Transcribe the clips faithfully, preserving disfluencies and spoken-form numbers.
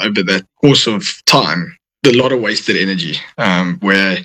over that course of time, a lot of wasted energy, um, where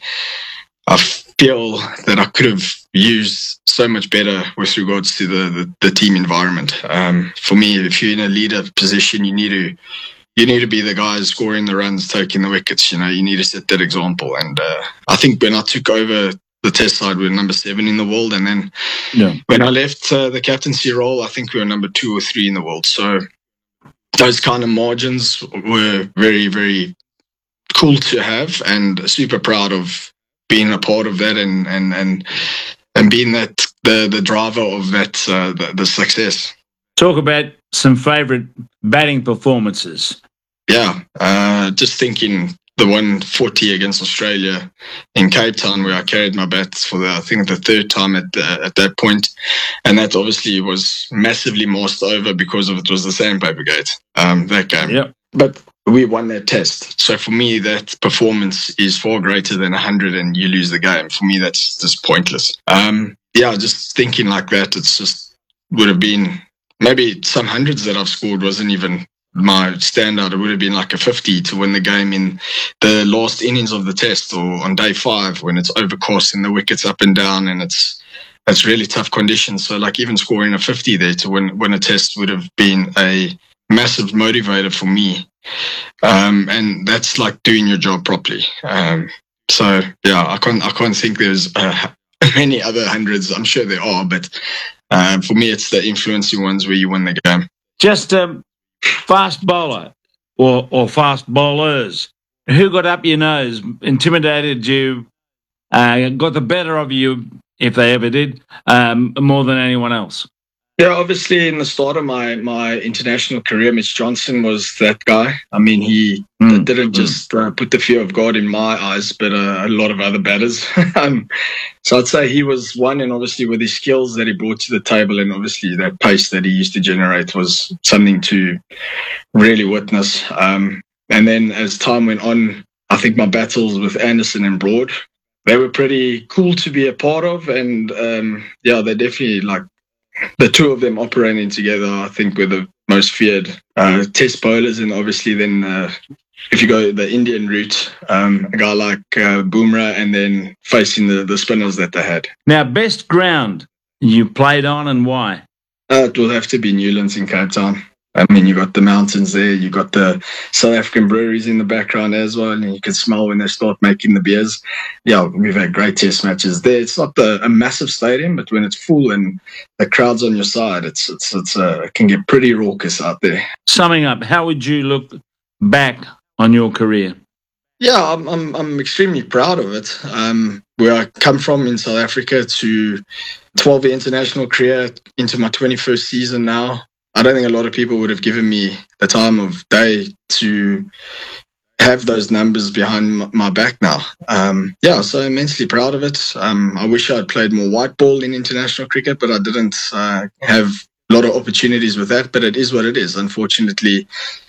I feel that I could have used so much better with regards to the, the, the team environment. Um, for me, if you're in a leader position, you need to you need to be the guys scoring the runs, taking the wickets. You know, you need to set that example. And uh, I think when I took over the Test side, we were number seven in the world, and then yeah. when I left uh, the captaincy role, I think we were number two or three in the world. So those kind of margins were very, very cool to have, and super proud of being a part of that, and and and, and being that the the driver of that uh, the, the success. Talk about some favourite batting performances. Yeah, uh, just thinking the one forty against Australia in Cape Town, where I carried my bats for the, I think the third time at the, at that point, and that obviously was massively mossed over because of it was the Sandpaper Gate, um, that game. Yep. But we won that test. So for me, that performance is far greater than one hundred and you lose the game. For me, that's just pointless. Um, yeah, just thinking like that, it's just would have been maybe some hundreds that I've scored wasn't even my standout. It would have been like a fifty to win the game in the last innings of the test, or on day five when it's overcast and the wicket's up and down and it's it's really tough conditions. So like even scoring a fifty there to win, win a test would have been a massive motivator for me. Um, and that's like doing your job properly. Um, so yeah, I can't, I can't think there's uh, many other hundreds. I'm sure there are, but uh, for me, it's the influencing ones where you win the game. Just um, fast bowler or, or fast bowlers. Who got up your nose, intimidated you, uh, got the better of you, if they ever did, um, more than anyone else? Yeah, obviously in the start of my, my international career, Mitch Johnson was that guy. I mean, he mm. didn't just uh, put the fear of God in my eyes, but uh, a lot of other batters. um, so I'd say he was one, and obviously with his skills that he brought to the table, and obviously that pace that he used to generate was something to really witness. Um, and then as time went on, I think my battles with Anderson and Broad, they were pretty cool to be a part of. And um, yeah, they definitely like, the two of them operating together, I think, were the most feared uh, test bowlers. And obviously then uh, if you go the Indian route, um, a guy like uh, Bumrah, and then facing the, the spinners that they had. Now, best ground you played on and why? Uh, it will have to be Newlands in Cape Town. I mean, you got the mountains there, you got the South African breweries in the background as well, and you can smell when they start making the beers. Yeah, we've had great test matches there. It's not the, a massive stadium, but when it's full and the crowd's on your side, it's it's it's uh, it can get pretty raucous out there. Summing up, how would you look back on your career? Yeah, I'm I'm, I'm extremely proud of it. Um, where I come from in South Africa to twelve-year international career into my twenty-first season now. I don't think a lot of people would have given me the time of day to have those numbers behind my back now. Um, yeah, so immensely proud of it. Um, I wish I'd played more white ball in international cricket, but I didn't uh, have a lot of opportunities with that. But it is what it is. Unfortunately,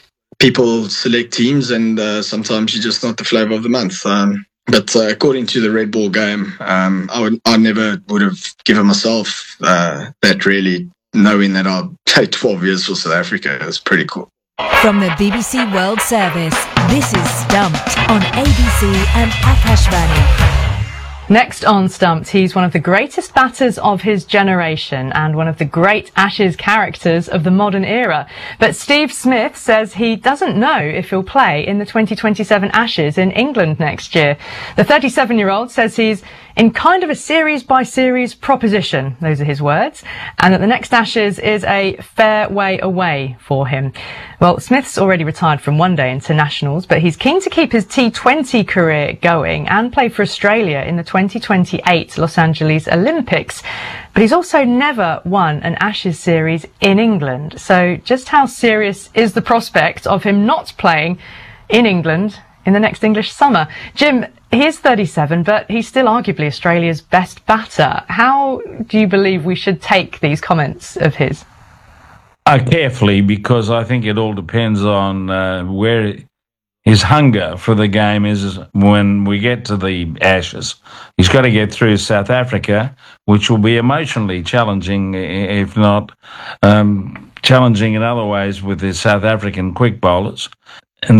people select teams, and uh, sometimes you're just not the flavour of the month. Um, but uh, according to the red ball game, um, I, would, I never would have given myself uh, that really, knowing that I'll play twelve years for South Africa. It's pretty cool. From the B B C World Service, this is Stumped on A B C and Akashvani. Next on Stumped, he's one of the greatest batters of his generation and one of the great Ashes characters of the modern era. But Steve Smith says he doesn't know if he'll play in the twenty twenty-seven Ashes in England next year. The thirty-seven-year-old says he's in kind of a series-by-series proposition, those are his words, and that the next Ashes is a fair way away for him. Well, Smith's already retired from one-day internationals, but he's keen to keep his T twenty career going and play for Australia in the twenty twenty-eight Los Angeles Olympics. But he's also never won an Ashes series in England. So just how serious is the prospect of him not playing in England in the next English summer? Jim, he is thirty-seven, but he's still arguably Australia's best batter. How do you believe we should take these comments of his? Uh, carefully, because I think it all depends on uh, where his hunger for the game is when we get to the Ashes. He's got to get through South Africa, which will be emotionally challenging, if not um, challenging in other ways with his South African quick bowlers.